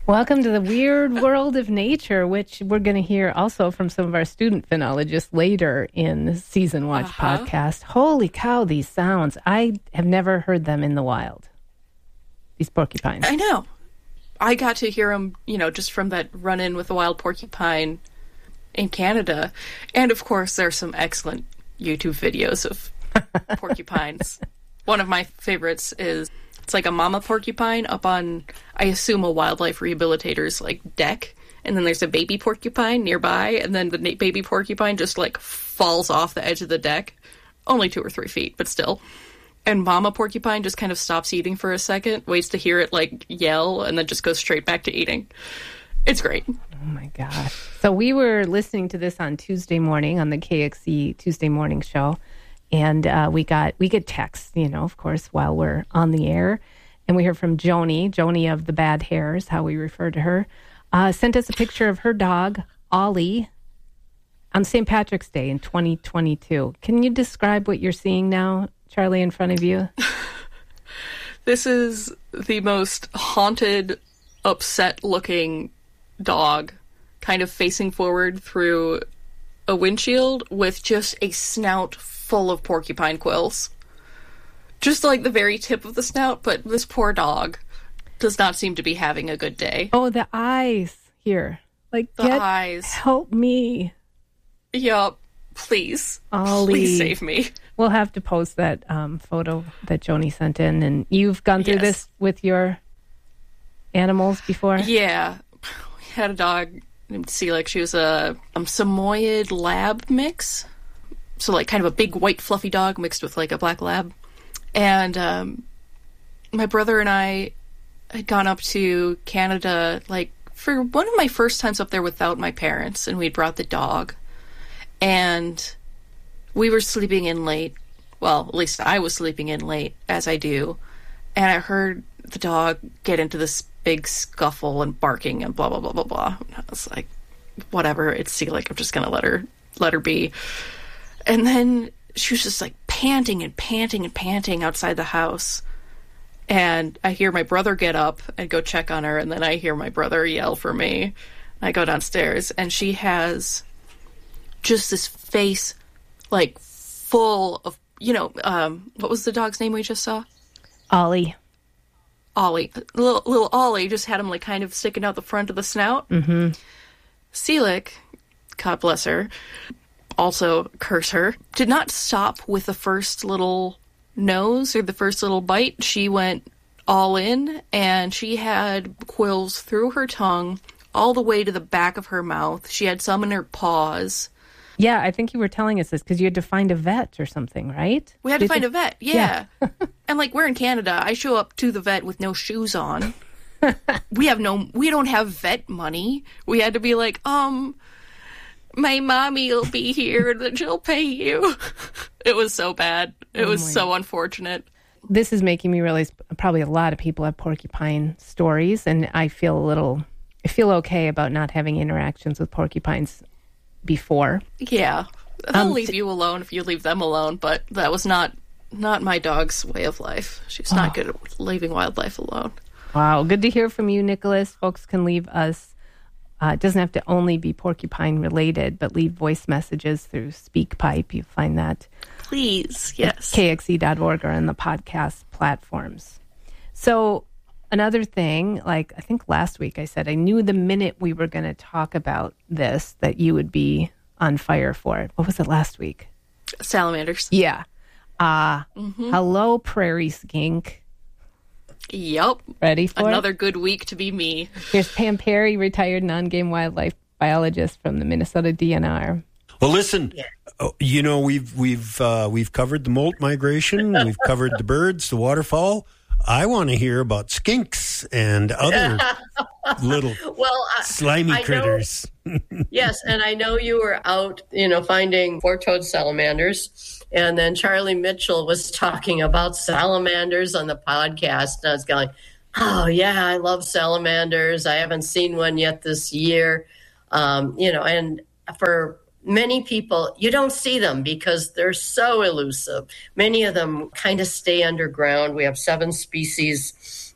Welcome to the weird world of nature, which we're going to hear also from some of our student phenologists later in the Season Watch podcast. Holy cow, these sounds. I have never heard them in the wild. These porcupines. I know. I got to hear them, just from that run-in with the wild porcupine in Canada. And, of course, there are some excellent YouTube videos of porcupines. One of my favorites is, it's like a mama porcupine up on, I assume, a wildlife rehabilitator's, deck. And then there's a baby porcupine nearby. And then the baby porcupine just, falls off the edge of the deck. Only 2 or 3 feet, but still. And mama porcupine just kind of stops eating for a second, waits to hear it, yell, and then just goes straight back to eating. It's great. Oh, my gosh. So we were listening to this on Tuesday morning on the KXE Tuesday morning show. And we get texts, of course, while we're on the air. And we heard from Joni of the Bad Hairs, how we refer to her, sent us a picture of her dog, Ollie, on St. Patrick's Day in 2022. Can you describe what you're seeing now, Charlie, in front of you? This is the most haunted, upset-looking dog, kind of facing forward through a windshield with just a snout full of porcupine quills. Just the very tip of the snout, but this poor dog does not seem to be having a good day. Oh, the eyes here. The eyes. Help me. Yup. Please. Ollie. Please save me. We'll have to post that photo that Joni sent in. And you've gone through this with your animals before? Yeah. We had a dog named Seelick. She was a Samoyed lab mix. So, kind of a big, white, fluffy dog mixed with, a black lab. And my brother and I had gone up to Canada, for one of my first times up there without my parents, and we'd brought the dog. And we were sleeping in late. Well, at least I was sleeping in late, as I do. And I heard the dog get into this big scuffle and barking and blah, blah, blah, blah, blah. And I was like, whatever, it's Seelick. I'm just going to let her be. And then she was just panting and panting and panting outside the house. And I hear my brother get up and go check on her. And then I hear my brother yell for me. I go downstairs and she has just this face full of, what was the dog's name we just saw? Ollie. Little Ollie just had him kind of sticking out the front of the snout. Mm-hmm. Seelick, God bless her, also curse her, did not stop with the first little nose or the first little bite. She went all in, and she had quills through her tongue all the way to the back of her mouth. She had some in her paws. Yeah, I think you were telling us this because you had to find a vet or something, right? We had to find a vet, yeah. And we're in Canada. I show up to the vet with no shoes on. We don't have vet money. We had to be my mommy will be here and then she'll pay you. It was so bad. It was so unfortunate. This is making me realize probably a lot of people have porcupine stories, and I feel okay about not having interactions with porcupines before. Yeah. They'll leave you alone if you leave them alone, but that was not my dog's way of life. She's not good at leaving wildlife alone. Wow. Good to hear from you, Nicholas. Folks can leave us. It doesn't have to only be porcupine related, but leave voice messages through SpeakPipe. You find that. Please, yes. KXE.org or on the podcast platforms. So another thing, I think last week I said I knew the minute we were going to talk about this that you would be on fire for it. What was it last week? Salamanders. Yeah. Hello, prairie skink. Yup. Ready for another good week to be me. Here's Pam Perry, retired non-game wildlife biologist from the Minnesota DNR. Well, listen, we've covered the molt migration, we've covered the birds, the waterfowl. I want to hear about skinks and other little slimy critters. Yes, and I know you were out, finding four-toed salamanders. And then Charlie Mitchell was talking about salamanders on the podcast. And I was going, oh, yeah, I love salamanders. I haven't seen one yet this year. And for many people, you don't see them because they're so elusive. Many of them kind of stay underground. We have 7 species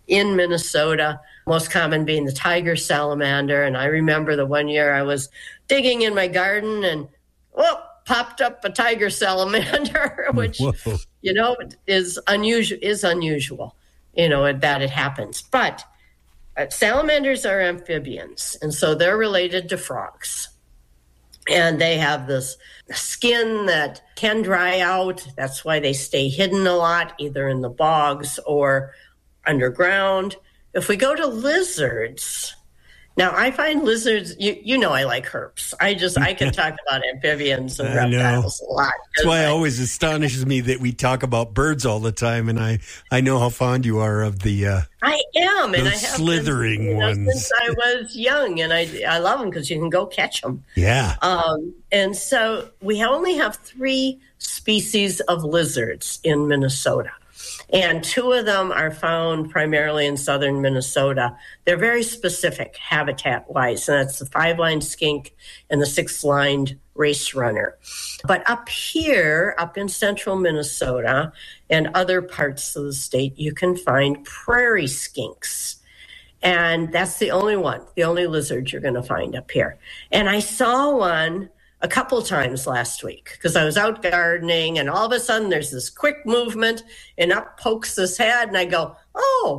in Minnesota, most common being the tiger salamander. And I remember the one year I was digging in my garden and, popped up a tiger salamander, which, is unusual, that it happens. But salamanders are amphibians, and so they're related to frogs. And they have this skin that can dry out. That's why they stay hidden a lot, either in the bogs or underground. If we go to lizards, now I find lizards, I like herps. I can talk about amphibians and reptiles a lot. That's why it always astonishes me that we talk about birds all the time, and I know how fond you are of the I am, and I have slithering ones since I was young, and I love them because you can go catch them. Yeah. And so we only have 3 species of lizards in Minnesota. And 2 of them are found primarily in southern Minnesota. They're very specific habitat-wise, and that's the 5-lined skink and the 6-lined race runner. But up here, up in central Minnesota and other parts of the state, you can find prairie skinks. And that's the only lizard you're going to find up here. And I saw one a couple times last week because I was out gardening, and all of a sudden there's this quick movement and up pokes this head, and I go, oh,